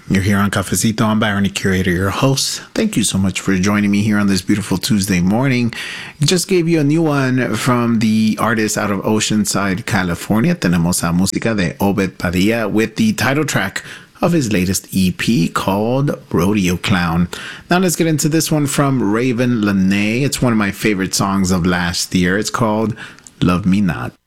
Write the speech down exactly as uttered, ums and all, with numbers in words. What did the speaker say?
You're here on Cafecito. I'm Byron, the curator, your host. Thank you so much for joining me here on this beautiful Tuesday morning. Just gave you a new one from the artist out of Oceanside, California. Tenemos a música de Obed Padilla with the title track of his latest E P called Rodeo Clown. Now let's get into this one from Raven Lenae. It's one of my favorite songs of last year. It's called Love Me Not.